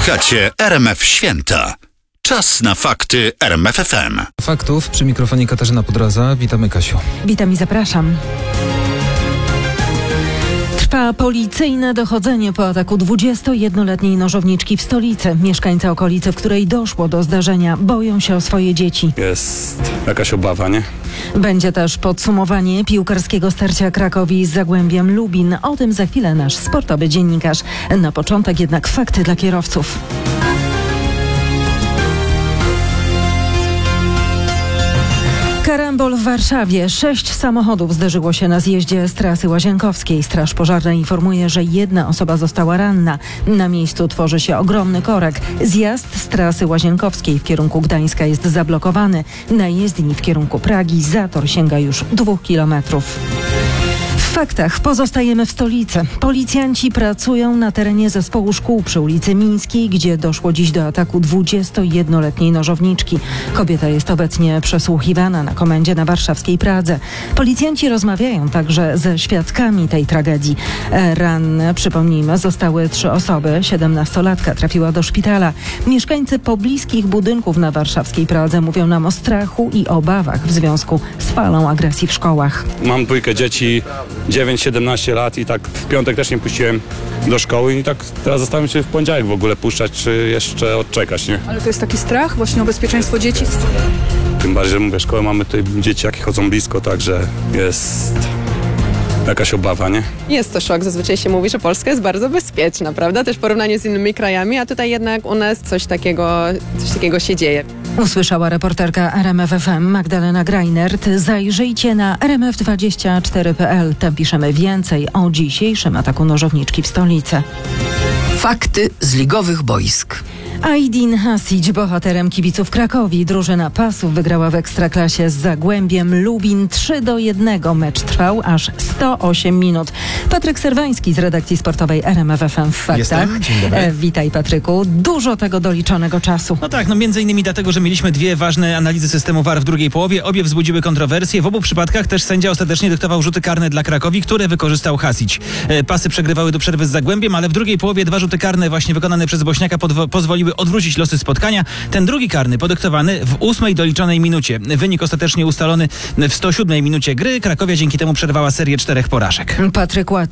Słuchacie RMF Święta. Czas na fakty RMF FM. Faktów przy mikrofonie Katarzyna Podroza. Witamy, Kasiu. Witam i zapraszam. Trwa policyjne dochodzenie po ataku 21-letniej nożowniczki w stolicy. Mieszkańcy okolicy, w której doszło do zdarzenia, boją się o swoje dzieci. Jest jakaś obawa, nie? Będzie też podsumowanie piłkarskiego starcia Krakowi z Zagłębiem Lubin. O tym za chwilę nasz sportowy dziennikarz. Na początek jednak fakty dla kierowców. Karambol w Warszawie. 6 samochodów zderzyło się na zjeździe z trasy Łazienkowskiej. Straż pożarna informuje, że jedna osoba została ranna. Na miejscu tworzy się ogromny korek. Zjazd z trasy Łazienkowskiej w kierunku Gdańska jest zablokowany. Na jezdni w kierunku Pragi zator sięga już 2 kilometrów. W faktach pozostajemy w stolicy. Policjanci pracują na terenie zespołu szkół przy ulicy Mińskiej, gdzie doszło dziś do ataku 21-letniej nożowniczki. Kobieta jest obecnie przesłuchiwana na komendzie na warszawskiej Pradze. Policjanci rozmawiają także ze świadkami tej tragedii. Ranne, przypomnijmy, zostały 3 osoby. 17-latka trafiła do szpitala. Mieszkańcy pobliskich budynków na warszawskiej Pradze mówią nam o strachu i obawach w związku z falą agresji w szkołach. Mam 2 dzieci, 9-17 lat i tak w piątek też nie puściłem do szkoły i tak teraz zastanawiam się w poniedziałek w ogóle puszczać, czy jeszcze odczekać, nie? Ale to jest taki strach właśnie o bezpieczeństwo dzieci? Tym bardziej, że mówię, szkołę mamy tutaj dzieci, jakie chodzą blisko, także jest jakaś obawa, nie? Jest to szok. Zazwyczaj się mówi, że Polska jest bardzo bezpieczna, prawda? Też w porównaniu z innymi krajami, a tutaj jednak u nas coś takiego się dzieje. Usłyszała reporterka RMF FM Magdalena Greinert. Zajrzyjcie na rmf24.pl. Tam piszemy więcej o dzisiejszym ataku nożowniczki w stolicy. Fakty z ligowych boisk. Aydin Hasić, bohaterem kibiców Krakowi. Drużyna Pasów wygrała w Ekstraklasie z Zagłębiem Lubin 3-1. Mecz trwał aż 108 minut. Patryk Serwański z redakcji sportowej RMF FM w Faktach. Jestem. Dzień dobry. Witaj, Patryku. Dużo tego doliczonego czasu. No tak, między innymi dlatego, że mieliśmy 2 ważne analizy systemu VAR w drugiej połowie. Obie wzbudziły kontrowersje. W obu przypadkach też sędzia ostatecznie dyktował rzuty karne dla Krakowi, które wykorzystał Hasić. Pasy przegrywały do przerwy z Zagłębiem, ale w drugiej połowie 2 rzuty karne właśnie wykonane przez Bośniaka pozwoliły odwrócić losy spotkania. Ten drugi karny podyktowany w 8 doliczonej minucie. Wynik ostatecznie ustalony w 107 minucie gry. Krakowia dzięki temu przerwała serię 4 porażek. Patryk